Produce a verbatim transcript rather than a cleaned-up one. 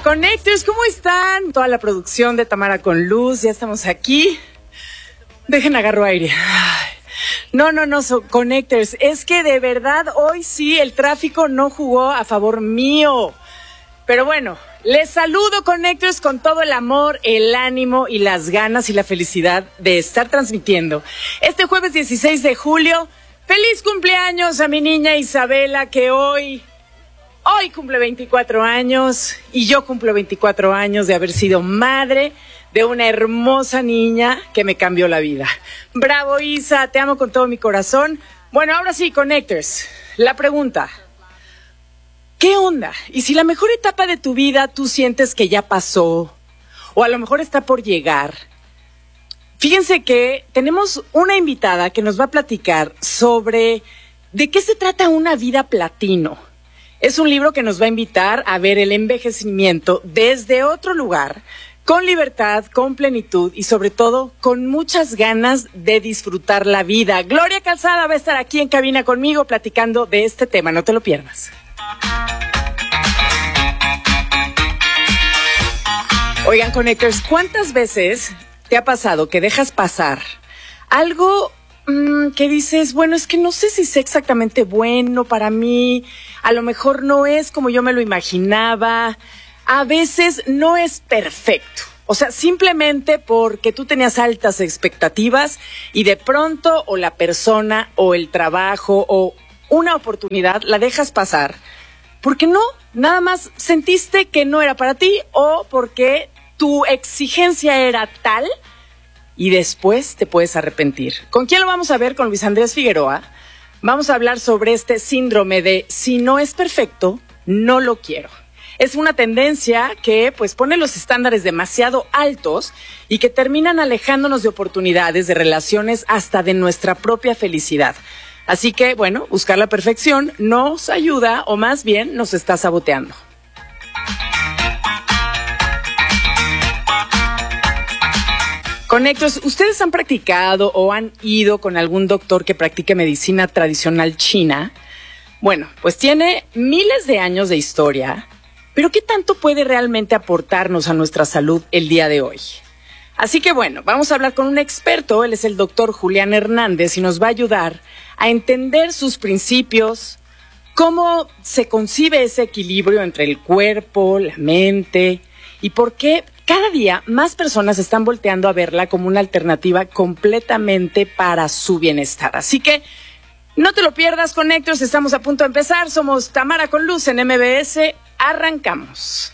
Connectors, ¿cómo están? Toda la producción de Tamara con Luz, ya estamos aquí. Dejen agarro aire. No, no, no, so, Connectors, es que de verdad hoy sí el tráfico no jugó a favor mío. Pero bueno, les saludo, Connectors, con todo el amor, el ánimo y las ganas y la felicidad de estar transmitiendo este jueves dieciséis de julio. ¡Feliz cumpleaños a mi niña Isabela, que hoy... Hoy cumple veinticuatro años y yo cumplo veinticuatro años de haber sido madre de una hermosa niña que me cambió la vida. Bravo, Isa, te amo con todo mi corazón. Bueno, ahora sí, Connectors, la pregunta. ¿Qué onda? Y si la mejor etapa de tu vida tú sientes que ya pasó o a lo mejor está por llegar. Fíjense que tenemos una invitada que nos va a platicar sobre de qué se trata una vida platino. Es un libro que nos va a invitar a ver el envejecimiento desde otro lugar, con libertad, con plenitud y sobre todo con muchas ganas de disfrutar la vida. Gloria Calzada va a estar aquí en cabina conmigo platicando de este tema, no te lo pierdas. Oigan, Connectors, ¿cuántas veces te ha pasado que dejas pasar algo mmm, que dices, bueno, es que no sé si es exactamente bueno para mí, a lo mejor no es como yo me lo imaginaba, a veces no es perfecto? O sea, simplemente porque tú tenías altas expectativas y de pronto o la persona o el trabajo o una oportunidad la dejas pasar. ¿Por qué no? Nada más sentiste que no era para ti o porque tu exigencia era tal y después te puedes arrepentir. ¿Con quién lo vamos a ver? Con Luis Andrés Figueroa. Vamos a hablar sobre este síndrome de si no es perfecto, no lo quiero. Es una tendencia que pues pone los estándares demasiado altos y que terminan alejándonos de oportunidades, de relaciones, hasta de nuestra propia felicidad. Así que, bueno, buscar la perfección nos ayuda o más bien nos está saboteando. Connectors, ¿ustedes han practicado o han ido con algún doctor que practique medicina tradicional china? Bueno, pues tiene miles de años de historia, pero ¿qué tanto puede realmente aportarnos a nuestra salud el día de hoy? Así que bueno, vamos a hablar con un experto, él es el doctor Julián Hernández y nos va a ayudar a entender sus principios, cómo se concibe ese equilibrio entre el cuerpo, la mente y por qué cada día más personas están volteando a verla como una alternativa completamente para su bienestar. Así que no te lo pierdas, Connectors, estamos a punto de empezar. Somos Tamara con Luz en M B S. Arrancamos.